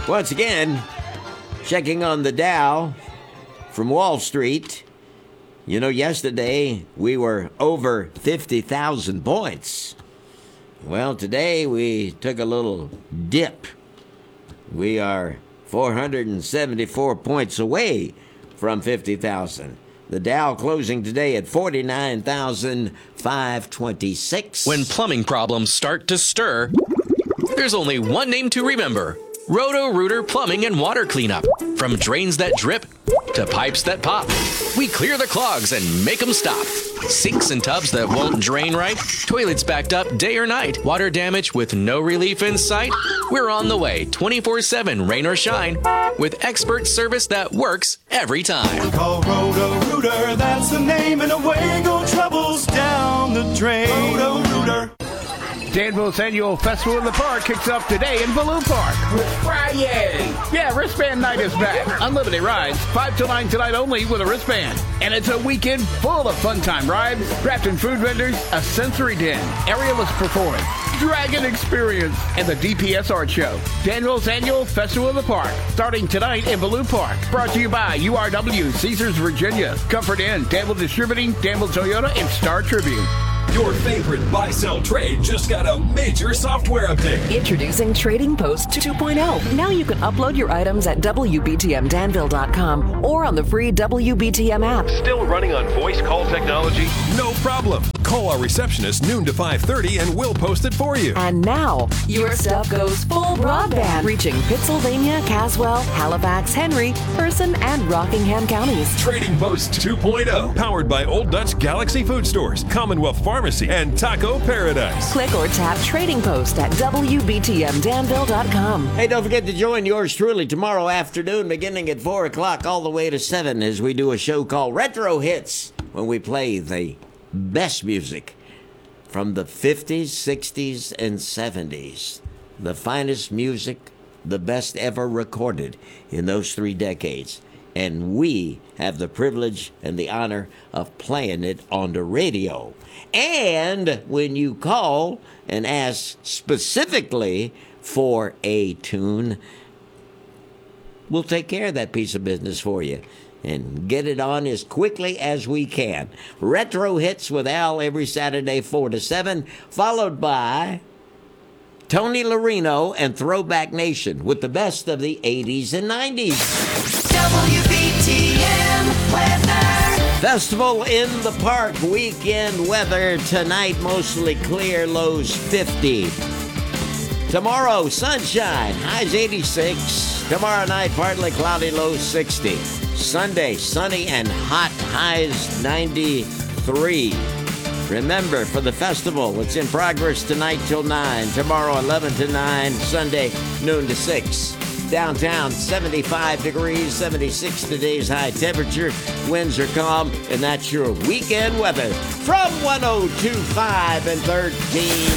Once again, checking on the Dow from Wall Street. You know, yesterday we were over 50,000 points. Well, today we took a little dip. We are 474 points away from 50,000. The Dow closing today at 49,526. When plumbing problems start to stir, there's only one name to remember. Roto-Rooter Plumbing and Water Cleanup. From drains that drip to pipes that pop, we clear the clogs and make them stop. Sinks and tubs that won't drain right, toilets backed up day or night, water damage with no relief in sight. We're on the way 24/7, rain or shine, with expert service that works every time. Call Roto-Rooter, that's the name, and away go troubles down the drain. Roto-Rooter. Danville's annual Festival in the Park kicks off today in Balloon Park. Friday! Yeah, wristband night is back. Unlimited rides, 5 till 9 tonight only with a wristband. And it's a weekend full of fun time rides, craft and food vendors, a sensory den, aerialist performance, dragon experience, and the DPS art show. Danville's annual Festival in the Park, starting tonight in Balloon Park. Brought to you by URW, Caesars, Virginia, Comfort Inn, Danville Distributing, Danville Toyota, and Star Tribune. Your favorite buy-sell trade just got a major software update. Introducing Trading Post 2.0. Now you can upload your items at WBTMDanville.com or on the free WBTM app. Still running on voice call technology? No problem. Call our receptionist noon to 5:30 and we'll post it for you. And now, your stuff goes full broadband, reaching Pittsylvania, Caswell, Halifax, Henry, Person, and Rockingham counties. Trading Post 2.0, powered by Old Dutch Galaxy Food Stores, Commonwealth Pharmacy, and Taco Paradise. Click or tap Trading Post at WBTMDanville.com. Hey, don't forget to join yours truly tomorrow afternoon, beginning at 4 o'clock all the way to 7, as we do a show called Retro Hits, when we play the best music from the 50s, 60s, and 70s. The finest music, the best ever recorded in those 3 decades. And we have the privilege and the honor of playing it on the radio. And when you call and ask specifically for a tune, we'll take care of that piece of business for you and get it on as quickly as we can. Retro Hits with Al every Saturday, 4 to 7, followed by Tony Larino and Throwback Nation with the best of the 80s and 90s. WBTM weather. Festival in the Park weekend weather tonight, mostly clear, lows 50. Tomorrow, sunshine, highs 86. Tomorrow night, partly cloudy, lows 60. Sunday, sunny and hot, highs 93. Remember, for the festival, it's in progress tonight till 9. Tomorrow, 11 to 9. Sunday, noon to 6. Downtown, 75 degrees, 76 today's high temperature. Winds are calm, and that's your weekend weather from 102.5 and 13.